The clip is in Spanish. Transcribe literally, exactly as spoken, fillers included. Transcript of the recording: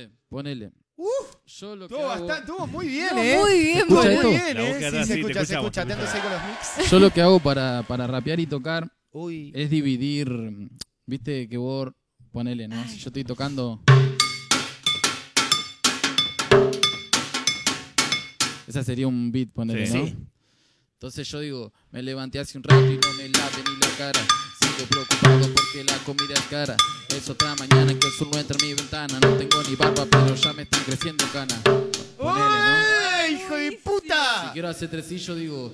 Ponele, ponele. Uf, Yo lo que estuvo, hago, bastante, estuvo muy bien, No, ¿eh? muy bien, Estuvo Escucha muy esto. bien, La ¿eh? búsqueda, Sí, sí, se te escucha, se escuchamos, escucha. te Atentos ahí con los mix. yo lo que hago para, para rapear y tocar Uy. es dividir, viste que vos, ponele, ¿no? Si yo estoy tocando... Esa sería un beat, ponele, Sí. ¿no? Sí. Entonces yo digo, me levanté hace un rato y no me late ni la cara. Sigo preocupado porque la comida es cara. Es otra mañana que el sol no entra en mi ventana. No tengo ni barba, pero ya me están creciendo canas. Ponele, ¿no? ¡Uy, hijo de puta! Si quiero hacer tresillo, digo...